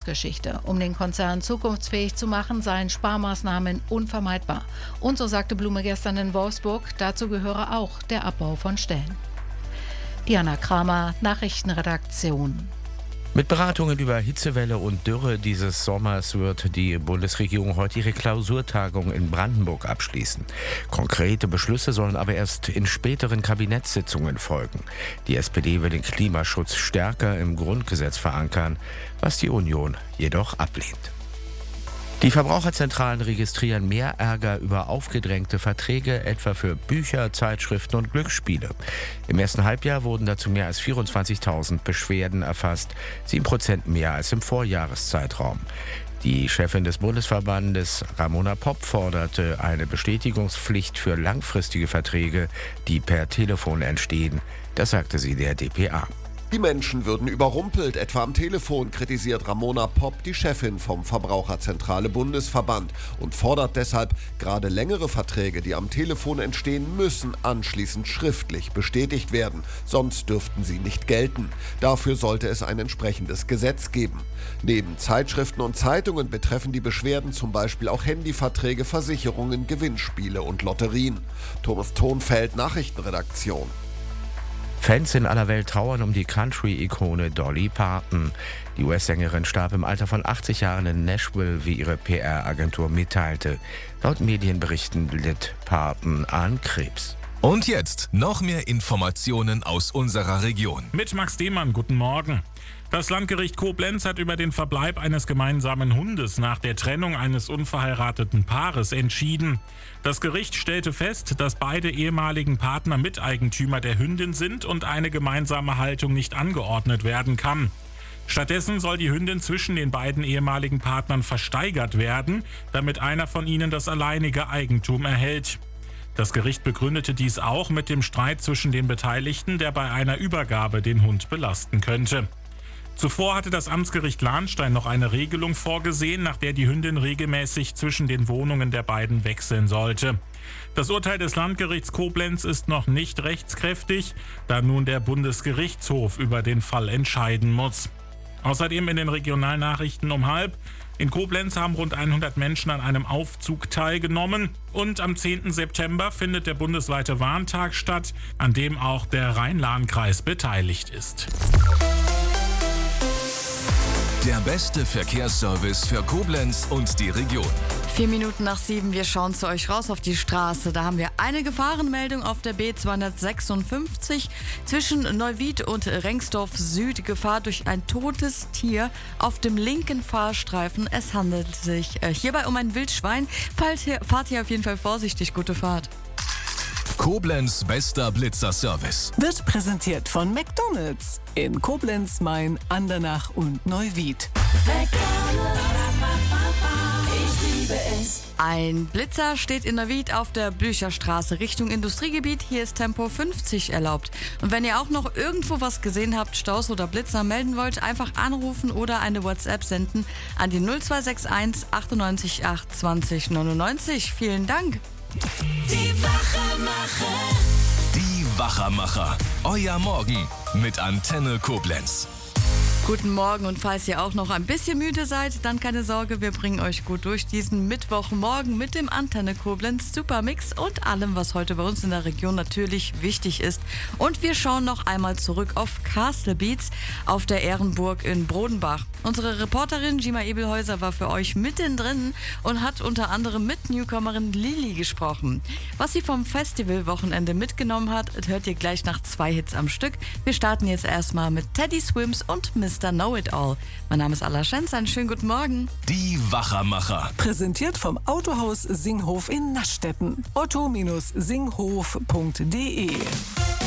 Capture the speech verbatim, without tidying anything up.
Erfolgsgeschichte. Um den Konzern zukunftsfähig zu machen, seien Sparmaßnahmen unvermeidbar. Und so sagte Blume gestern in Wolfsburg, dazu gehöre auch der Abbau von Stellen. Diana Kramer, Nachrichtenredaktion. Mit Beratungen über Hitzewelle und Dürre dieses Sommers wird die Bundesregierung heute ihre Klausurtagung in Brandenburg abschließen. Konkrete Beschlüsse sollen aber erst in späteren Kabinettssitzungen folgen. Die S P D will den Klimaschutz stärker im Grundgesetz verankern, was die Union jedoch ablehnt. Die Verbraucherzentralen registrieren mehr Ärger über aufgedrängte Verträge, etwa für Bücher, Zeitschriften und Glücksspiele. Im ersten Halbjahr wurden dazu mehr als vierundzwanzigtausend Beschwerden erfasst, sieben Prozent mehr als im Vorjahreszeitraum. Die Chefin des Bundesverbandes, Ramona Popp, forderte eine Bestätigungspflicht für langfristige Verträge, die per Telefon entstehen. Das sagte sie der D P A. Die Menschen würden überrumpelt, etwa am Telefon, kritisiert Ramona Popp, die Chefin vom Verbraucherzentrale Bundesverband, und fordert deshalb, gerade längere Verträge, die am Telefon entstehen, müssen anschließend schriftlich bestätigt werden, sonst dürften sie nicht gelten. Dafür sollte es ein entsprechendes Gesetz geben. Neben Zeitschriften und Zeitungen betreffen die Beschwerden zum Beispiel auch Handyverträge, Versicherungen, Gewinnspiele und Lotterien. Thomas Thonfeld, Nachrichtenredaktion. Fans in aller Welt trauern um die Country-Ikone Dolly Parton. Die U S-Sängerin starb im Alter von achtzig Jahren in Nashville, wie ihre P R-Agentur mitteilte. Laut Medienberichten litt Parton an Krebs. Und jetzt noch mehr Informationen aus unserer Region. Mit Max Demann, guten Morgen. Das Landgericht Koblenz hat über den Verbleib eines gemeinsamen Hundes nach der Trennung eines unverheirateten Paares entschieden. Das Gericht stellte fest, dass beide ehemaligen Partner Miteigentümer der Hündin sind und eine gemeinsame Haltung nicht angeordnet werden kann. Stattdessen soll die Hündin zwischen den beiden ehemaligen Partnern versteigert werden, damit einer von ihnen das alleinige Eigentum erhält. Das Gericht begründete dies auch mit dem Streit zwischen den Beteiligten, der bei einer Übergabe den Hund belasten könnte. Zuvor hatte das Amtsgericht Lahnstein noch eine Regelung vorgesehen, nach der die Hündin regelmäßig zwischen den Wohnungen der beiden wechseln sollte. Das Urteil des Landgerichts Koblenz ist noch nicht rechtskräftig, da nun der Bundesgerichtshof über den Fall entscheiden muss. Außerdem in den Regionalnachrichten um halb: In Koblenz haben rund hundert Menschen an einem Aufzug teilgenommen und am zehnten September findet der bundesweite Warntag statt, an dem auch der Rhein-Lahn-Kreis beteiligt ist. Der beste Verkehrsservice für Koblenz und die Region. Vier Minuten nach sieben, wir schauen zu euch raus auf die Straße. Da haben wir eine Gefahrenmeldung auf der B zweihundertsechsundfünfzig zwischen Neuwied und Rengsdorf Süd. Gefahr durch ein totes Tier auf dem linken Fahrstreifen. Es handelt sich äh, hierbei um ein Wildschwein. Fahrt hier, fahrt hier auf jeden Fall vorsichtig. Gute Fahrt. Koblenz bester Blitzer-Service. Wird präsentiert von McDonald's in Koblenz, Main, Andernach und Neuwied. Ich liebe es. Ein Blitzer steht in Neuwied auf der Blücherstraße Richtung Industriegebiet. Hier ist Tempo fünfzig erlaubt. Und wenn ihr auch noch irgendwo was gesehen habt, Staus oder Blitzer melden wollt, einfach anrufen oder eine WhatsApp senden an die null zwei sechs eins achtundneunzig acht zwanzig neunundneunzig. Vielen Dank. Die Wachermacher. Die Wachermacher. Euer Morgen mit Antenne Koblenz. Guten Morgen, und falls ihr auch noch ein bisschen müde seid, dann keine Sorge, wir bringen euch gut durch diesen Mittwochmorgen mit dem Antenne Koblenz Supermix und allem, was heute bei uns in der Region natürlich wichtig ist. Und wir schauen noch einmal zurück auf Castle Beats auf der Ehrenburg in Brodenbach. Unsere Reporterin Gima Ebelhäuser war für euch mittendrin und hat unter anderem mit Newcomerin Lili gesprochen. Was sie vom Festivalwochenende mitgenommen hat, hört ihr gleich nach zwei Hits am Stück. Wir starten jetzt erstmal mit Teddy Swims und Mister Know-It-All. Mein Name ist Alla Schenz, einen schönen guten Morgen. Die Wachermacher. Präsentiert vom Autohaus Singhof in Naschstetten. otto Bindestrich singhof punkt de